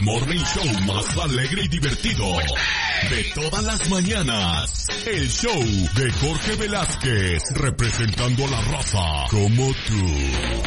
morning show más alegre y divertido de todas las mañanas. El show de Jorge Velázquez, representando a la raza como tú.